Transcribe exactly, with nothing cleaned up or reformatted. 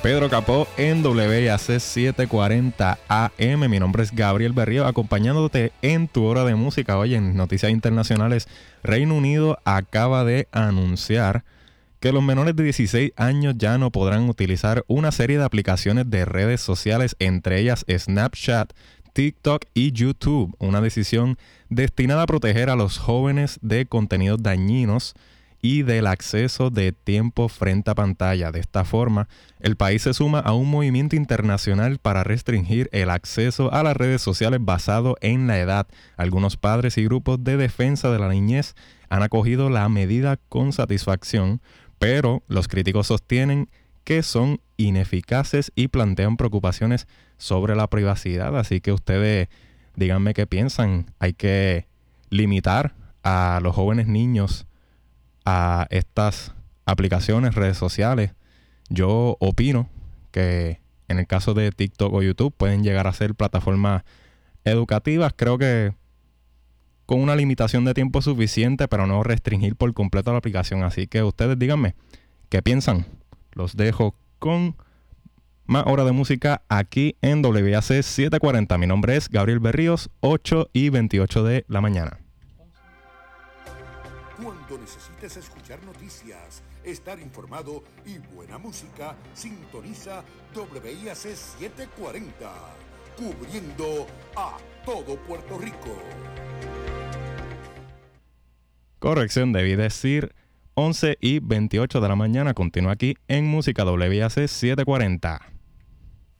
Pedro Capó en W I A C setecientos cuarenta A M. Mi nombre es Gabriel Berrío, acompañándote en tu hora de música. Hoy en Noticias Internacionales, Reino Unido acaba de anunciar que los menores de dieciséis años ya no podrán utilizar una serie de aplicaciones de redes sociales, entre ellas Snapchat, TikTok y YouTube. Una decisión destinada a proteger a los jóvenes de contenidos dañinos y del acceso de tiempo frente a pantalla. De esta forma, el país se suma a un movimiento internacional para restringir el acceso a las redes sociales basado en la edad. Algunos padres y grupos de defensa de la niñez han acogido la medida con satisfacción, pero los críticos sostienen que son ineficaces y plantean preocupaciones sobre la privacidad. Así que ustedes díganme qué piensan. ¿Hay que limitar a los jóvenes niños a estas aplicaciones, redes sociales? Yo opino que en el caso de TikTok o YouTube pueden llegar a ser plataformas educativas. Creo que con una limitación de tiempo suficiente, pero no restringir por completo la aplicación. Así que ustedes díganme qué piensan. Los dejo con más hora de música aquí en W I A C setecientos cuarenta. Mi nombre es Gabriel Berríos, ocho y veintiocho de la mañana. Cuando necesites escuchar noticias, estar informado y buena música, sintoniza W I A C setecientos cuarenta, cubriendo a todo Puerto Rico. Corrección, debí decir once y veintiocho de la mañana. Continúa aquí en Música W I A C setecientos cuarenta.